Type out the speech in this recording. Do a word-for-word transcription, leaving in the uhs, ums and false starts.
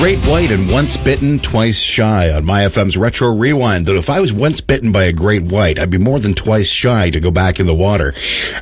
Great White and Once Bitten, Twice Shy on My F M's Retro Rewind. That if I was once bitten by a great white, I'd be more than twice shy to go back in the water.